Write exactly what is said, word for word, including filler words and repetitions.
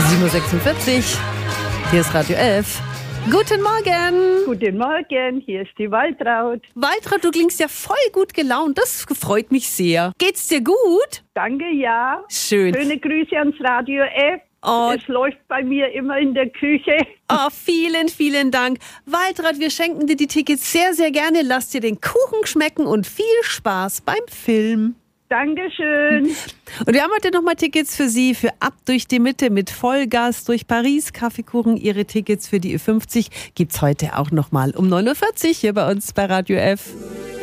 sieben Uhr sechsundvierzig. Hier ist Radio F. Guten Morgen. Guten Morgen, hier ist die Waltraud. Waltraud, du klingst ja voll gut gelaunt. Das freut mich sehr. Geht's dir gut? Danke, ja. Schön. Schöne Grüße ans Radio F. Oh. Es läuft bei mir immer in der Küche. Oh, vielen, vielen Dank. Waltraud, wir schenken dir die Tickets sehr, sehr gerne. Lass dir den Kuchen schmecken und viel Spaß beim Film. Dankeschön. Und wir haben heute nochmal Tickets für Sie für Ab durch die Mitte mit Vollgas durch Paris. Kaffeekuchen, Ihre Tickets für die Ü fünfzig gibt's heute auch nochmal um neun Uhr vierzig hier bei uns bei Radio F.